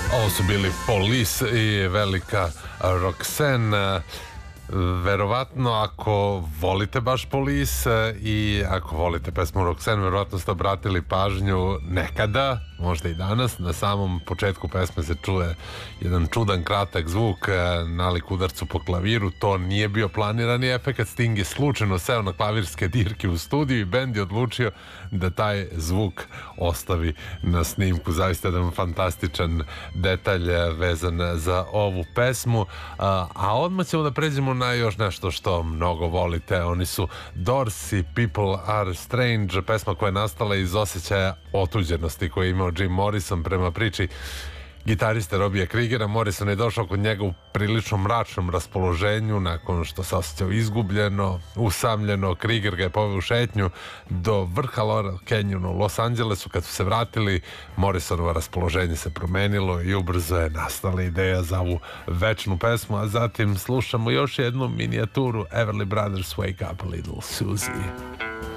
Ovo su bili Police i velika Roxanne. Verovatno ako volite baš Police i ako volite pesmu Roxanne, verovatno ste obratili pažnju nekada, možda i danas, na samom početku pesme se čuje jedan čudan kratak zvuk nalik udarcu po klaviru. To nije bio planirani efekat. Sting je slučajno seo na klavirske dirke u studiju i bend je odlučio da taj zvuk ostavi na snimku. Zaista jedan fantastičan detalj vezan za ovu pesmu. A odmah ćemo da pređemo na još nešto što mnogo volite. Oni su Doors i People Are Strange, pesma koja je nastala iz osjećaja otuđenosti koji je imao Jim Morrison prema priči gitariste Robija Krigera. Morrison je došao kod njega u prilično mračnom raspoloženju nakon što se osjećao izgubljeno, usamljeno. Krieger ga je poveo u šetnju do vrha Laurel Canyona u Los Angelesu. Kad su se vratili, Morrisonovo raspoloženje se promenilo i ubrzo je nastala ideja za ovu večnu pesmu, a zatim slušamo još jednu minijaturu Everly Brothers Wake Up Little Susie.